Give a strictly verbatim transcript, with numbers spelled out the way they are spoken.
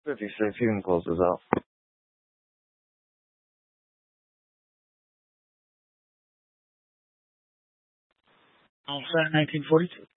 fifty-six, you can close this out. On Saturday, nineteen forty-two.